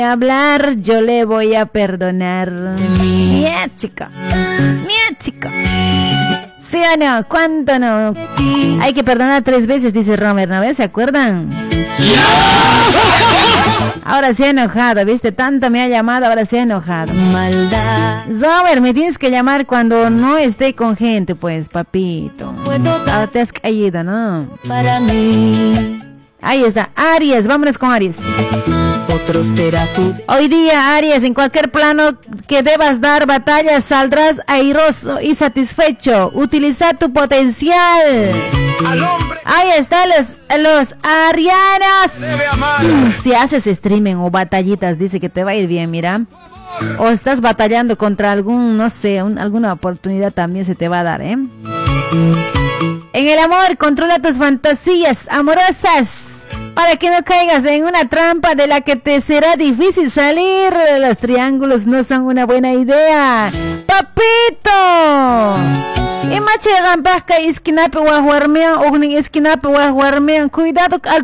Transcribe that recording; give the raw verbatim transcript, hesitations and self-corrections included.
hablar, yo le voy a perdonar. Mía, chica. Mía, chica. ¿Sí o no? ¿Cuánto no? Hay que perdonar tres veces, dice Romer, ¿no ves? ¿Se acuerdan? Ahora se ha enojado, ¿viste? Tanto me ha llamado, ahora se ha enojado. Romer, me tienes que llamar cuando no esté con gente, pues, papito. Ahora te has caído, ¿no? Para mí. Ahí está, Aries, vámonos con Aries. Otro será tú. Hoy día, Aries, en cualquier plano que debas dar batalla, saldrás airoso y satisfecho. Utiliza tu potencial. Al hombre. Ahí están los, los arianos. Si haces streaming o batallitas, dice que te va a ir bien, mira. O estás batallando contra algún, no sé, un, alguna oportunidad también se te va a dar, ¿eh? En el amor, controla tus fantasías amorosas para que no caigas en una trampa de la que te será difícil salir. Los triángulos no son una buena idea. ¡Papito! Cuidado al